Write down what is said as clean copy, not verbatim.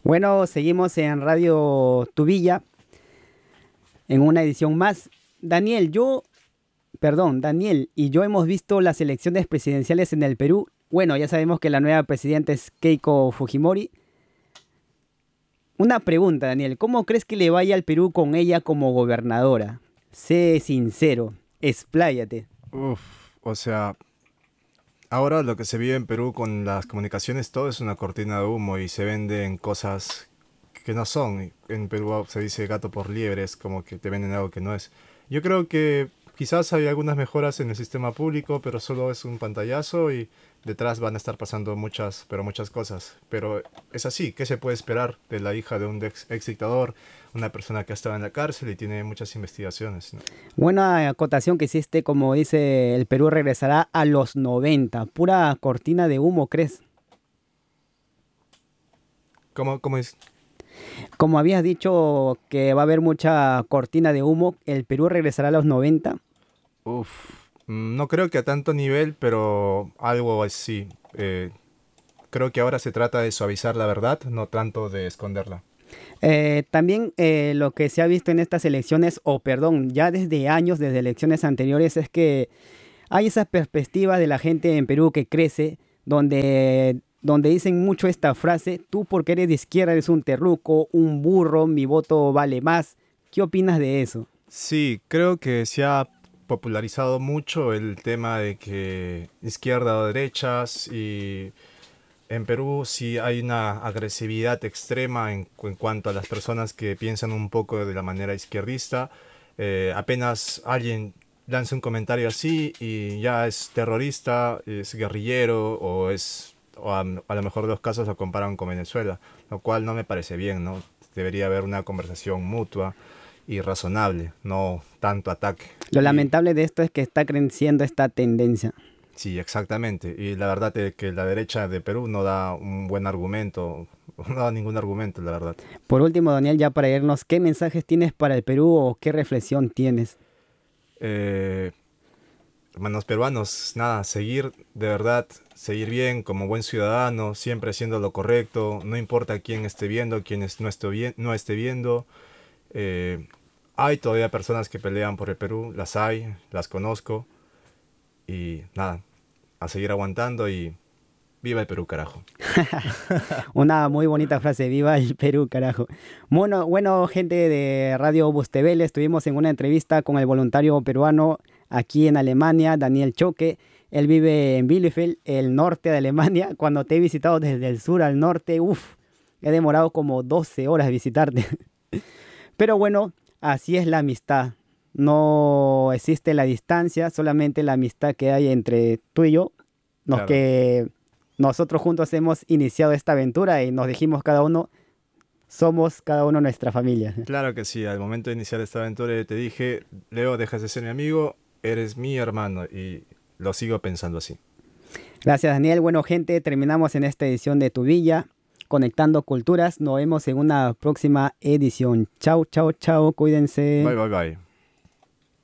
Bueno, seguimos en Radio Tubilla en una edición más. Daniel y yo hemos visto las elecciones presidenciales en el Perú. Bueno, ya sabemos que la nueva presidenta es Keiko Fujimori. Una pregunta, Daniel, ¿cómo crees que le vaya al Perú con ella como gobernadora? Sé sincero, expláyate. Uf, o sea, ahora lo que se vive en Perú con las comunicaciones, todo es una cortina de humo y se venden cosas que no son. En Perú se dice gato por liebre, es como que te venden algo que no es. Yo creo que quizás hay algunas mejoras en el sistema público, pero solo es un pantallazo y detrás van a estar pasando muchas, pero muchas cosas. Pero es así, ¿qué se puede esperar de la hija de un ex dictador, una persona que ha estado en la cárcel y tiene muchas investigaciones, ¿no? Buena acotación que hiciste, como dice, el Perú regresará a los 90. Pura cortina de humo, ¿crees? ¿Cómo es? Como habías dicho que va a haber mucha cortina de humo, el Perú regresará a los 90. No creo que a tanto nivel, pero algo así. Creo que ahora se trata de suavizar la verdad, no tanto de esconderla. También lo que se ha visto en estas elecciones, o perdón, ya desde años, desde elecciones anteriores, es que hay esa perspectiva de la gente en Perú que crece, donde dicen mucho esta frase: tú porque eres de izquierda eres un terruco, un burro, mi voto vale más. ¿Qué opinas de eso? Sí, creo que se ha popularizado mucho el tema de que izquierda o derechas y en Perú sí hay una agresividad extrema en cuanto a las personas que piensan un poco de la manera izquierdista. Apenas alguien lanza un comentario así y ya es terrorista, es guerrillero o a lo mejor los casos lo comparan con Venezuela, lo cual no me parece bien, ¿no? Debería haber una conversación mutua y razonable, no tanto ataque. Lo Y lamentable de esto es que está creciendo esta tendencia. sí, exactamente. Y la verdad es que la derecha de Perú no da un buen argumento, no da ningún argumento, la verdad. Por último, Daniel, ya para irnos, ¿qué mensajes tienes para el Perú o qué reflexión tienes? Eh, Hermanos peruanos, nada, seguir de verdad, seguir bien como buen ciudadano, siempre haciendo lo correcto, no importa quién esté viendo, no no esté viendo. Eh, Hay todavía personas que pelean por el Perú, las hay, las conozco y nada, a seguir aguantando y viva el Perú, carajo. Una muy bonita frase: viva el Perú, carajo. Bueno, gente de Radio Bustebel, estuvimos en una entrevista con el voluntario peruano aquí en Alemania, Daniel Choque. Él vive en Bielefeld, el norte de Alemania. Cuando te he visitado desde el sur al norte, he demorado como 12 horas visitarte. Pero bueno, así es la amistad. No existe la distancia, solamente la amistad que hay entre tú y yo. Nos Claro. que nosotros juntos hemos iniciado esta aventura y nos dijimos cada uno, somos cada uno nuestra familia. Claro que sí, al momento de iniciar esta aventura te dije, Leo, dejas de ser mi amigo, eres mi hermano y lo sigo pensando así. Gracias, Daniel. Bueno, gente, terminamos en esta edición de Tu Villa, Conectando Culturas. Nos vemos en una próxima edición. Chau, chau, chau. Bye, Cuídense. bye, bye.